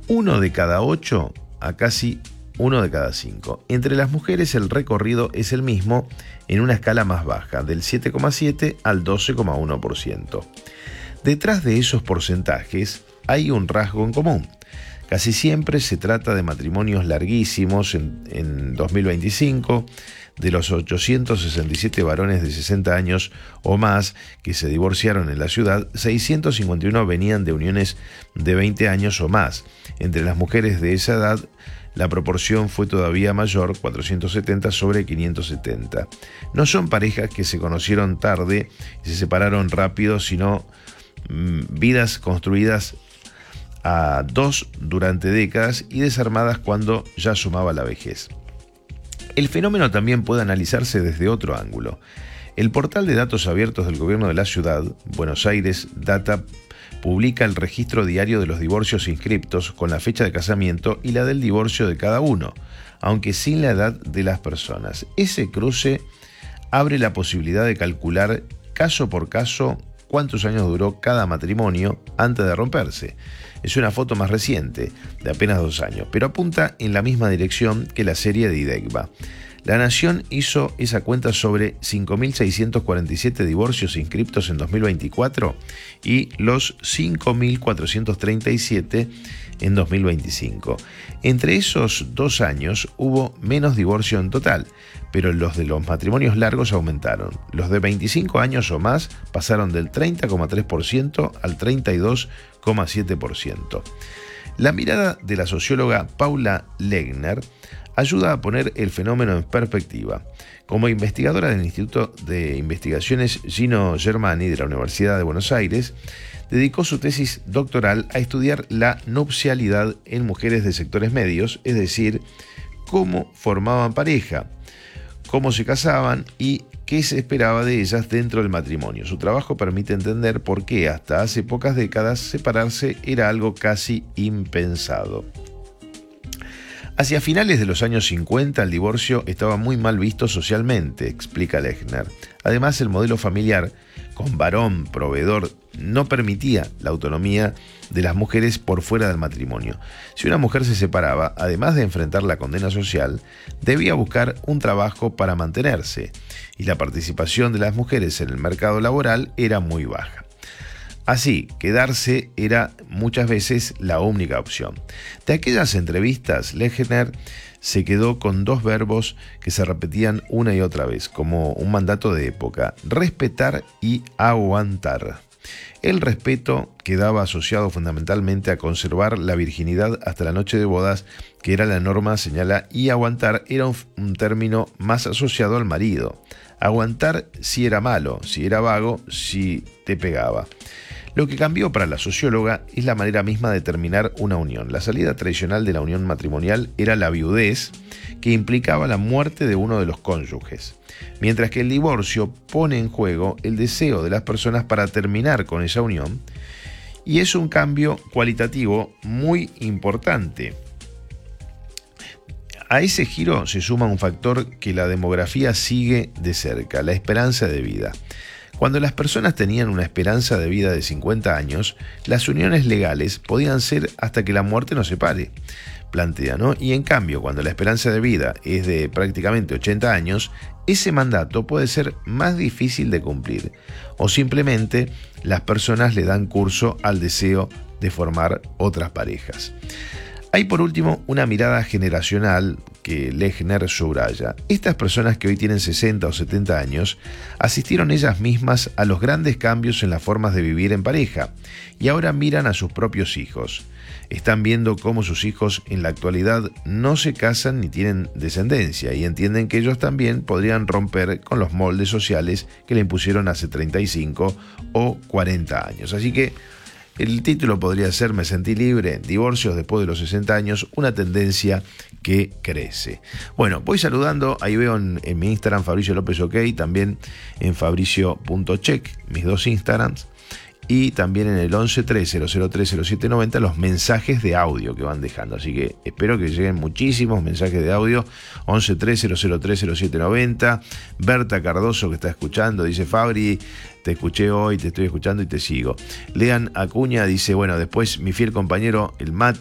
1 de cada 8 a casi 1 de cada 5. Entre las mujeres el recorrido es el mismo en una escala más baja, del 7,7 al 12,1%. Detrás de esos porcentajes hay un rasgo en común. Casi siempre se trata de matrimonios larguísimos. En 2025, de los 867 varones de 60 años o más que se divorciaron en la ciudad, 651 venían de uniones de 20 años o más. Entre las mujeres de esa edad, la proporción fue todavía mayor, 470 sobre 570. No son parejas que se conocieron tarde y se separaron rápido, sino vidas construidas a dos durante décadas y desarmadas cuando ya sumaba la vejez. El fenómeno también puede analizarse desde otro ángulo. El portal de datos abiertos del gobierno de la ciudad, Buenos Aires Data, publica el registro diario de los divorcios inscriptos con la fecha de casamiento y la del divorcio de cada uno, aunque sin la edad de las personas. Ese cruce abre la posibilidad de calcular caso por caso cuántos años duró cada matrimonio antes de romperse. Es una foto más reciente, de apenas 2 años, pero apunta en la misma dirección que la serie de IDECBA. La Nación hizo esa cuenta sobre 5.647 divorcios inscriptos en 2024 y los 5.437 en 2025. Entre esos 2 años hubo menos divorcio en total, pero los de los matrimonios largos aumentaron. Los de 25 años o más pasaron del 30,3% al 32,7%. La mirada de la socióloga Paula Legner ayuda a poner el fenómeno en perspectiva. Como investigadora del Instituto de Investigaciones Gino Germani de la Universidad de Buenos Aires, dedicó su tesis doctoral a estudiar la nupcialidad en mujeres de sectores medios, es decir, cómo formaban pareja, cómo se casaban y qué se esperaba de ellas dentro del matrimonio. Su trabajo permite entender por qué hasta hace pocas décadas separarse era algo casi impensado. Hacia finales de los años 50 el divorcio estaba muy mal visto socialmente, explica Lechner. Además, el modelo familiar con varón proveedor no permitía la autonomía de las mujeres por fuera del matrimonio. Si una mujer se separaba, además de enfrentar la condena social, debía buscar un trabajo para mantenerse, y la participación de las mujeres en el mercado laboral era muy baja. Así, quedarse era muchas veces la única opción. De aquellas entrevistas, Lechner se quedó con 2 verbos que se repetían una y otra vez, como un mandato de época: respetar y aguantar. El respeto quedaba asociado fundamentalmente a conservar la virginidad hasta la noche de bodas, que era la norma, señala, y aguantar era un término más asociado al marido. Aguantar si era malo, si era vago, si te pegaba. Lo que cambió para la socióloga es la manera misma de terminar una unión. La salida tradicional de la unión matrimonial era la viudez, que implicaba la muerte de uno de los cónyuges, mientras que el divorcio pone en juego el deseo de las personas para terminar con esa unión, y es un cambio cualitativo muy importante. A ese giro se suma un factor que la demografía sigue de cerca: la esperanza de vida. Cuando las personas tenían una esperanza de vida de 50 años, las uniones legales podían ser hasta que la muerte nos separe, plantea, ¿no? Y en cambio, cuando la esperanza de vida es de prácticamente 80 años, ese mandato puede ser más difícil de cumplir, o simplemente las personas le dan curso al deseo de formar otras parejas. Hay por último una mirada generacional que Lechner subraya. Estas personas que hoy tienen 60 o 70 años asistieron ellas mismas a los grandes cambios en las formas de vivir en pareja y ahora miran a sus propios hijos. Están viendo cómo sus hijos en la actualidad no se casan ni tienen descendencia y entienden que ellos también podrían romper con los moldes sociales que le impusieron hace 35 o 40 años. Así que el título podría ser: Me sentí libre, divorcios después de los 60 años, una tendencia que crece. Bueno, voy saludando, ahí veo en mi Instagram Fabricio López OK, también en fabricio.check, mis 2 Instagrams, y también en el 11 3003 0790 los mensajes de audio que van dejando. Así que espero que lleguen muchísimos mensajes de audio. 11 3003 0790. Berta Cardoso, que está escuchando, dice: Fabri, te escuché hoy, te estoy escuchando y te sigo. Lean Acuña dice: bueno, después mi fiel compañero el Mati